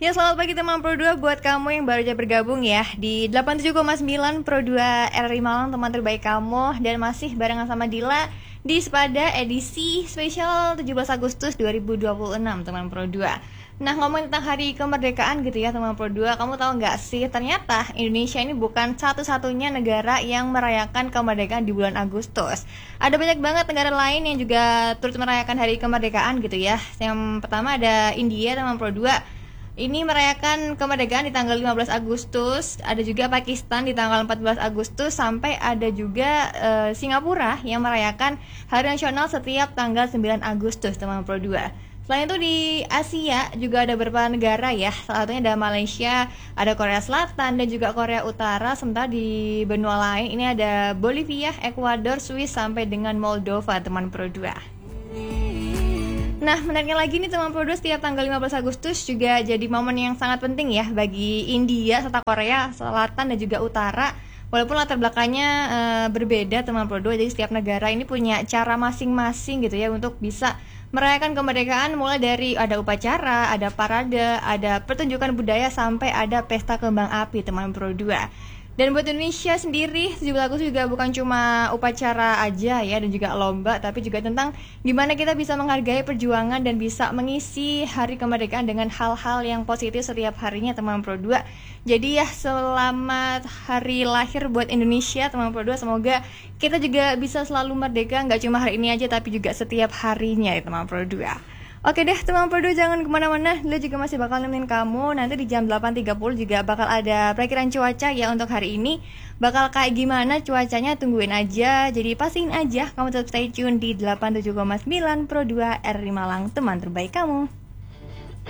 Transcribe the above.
Ya, selamat pagi teman Pro 2 buat kamu yang baru aja bergabung ya di 87,9 Pro 2 RRI Malang, teman terbaik kamu. Dan masih barengan sama Dila di Sepada edisi spesial 17 Agustus 2026 teman Pro 2. Nah, ngomongin tentang hari kemerdekaan gitu ya teman Pro 2, kamu tahu nggak sih ternyata Indonesia ini bukan satu-satunya negara yang merayakan kemerdekaan di bulan Agustus. Ada banyak banget negara lain yang juga turut merayakan hari kemerdekaan gitu ya. Yang pertama ada India teman Pro 2. Ini merayakan kemerdekaan di tanggal 15 Agustus, ada juga Pakistan di tanggal 14 Agustus, sampai ada juga Singapura yang merayakan Hari Nasional setiap tanggal 9 Agustus, teman Pro 2. Selain itu di Asia juga ada beberapa negara ya, salah satunya ada Malaysia, ada Korea Selatan dan juga Korea Utara. Sementara di benua lain ini ada Bolivia, Ekuador, Swiss sampai dengan Moldova, teman Pro 2. Nah, menariknya lagi nih teman Pro 2, setiap tanggal 15 Agustus juga jadi momen yang sangat penting ya bagi India serta Korea Selatan dan juga Utara. Walaupun latar belakangnya berbeda teman Pro 2, jadi setiap negara ini punya cara masing-masing gitu ya untuk bisa merayakan kemerdekaan, mulai dari ada upacara, ada parade, ada pertunjukan budaya sampai ada pesta kembang api, teman Pro 2. Dan buat Indonesia sendiri, 17 Agustus juga bukan cuma upacara aja ya dan juga lomba, tapi juga tentang gimana kita bisa menghargai perjuangan dan bisa mengisi hari kemerdekaan dengan hal-hal yang positif setiap harinya, teman Pro 2. Jadi ya, selamat hari lahir buat Indonesia, teman Pro 2. Semoga kita juga bisa selalu merdeka, nggak cuma hari ini aja tapi juga setiap harinya ya, teman Pro 2. Oke deh teman Pro 2, jangan kemana-mana, lo juga masih bakal nemenin kamu. Nanti di jam 8.30 juga bakal ada perakiran cuaca ya untuk hari ini. Bakal kayak gimana cuacanya, tungguin aja. Jadi pastiin aja kamu tetap stay tune di 87,9 Pro 2 RRI Malang, teman terbaik kamu.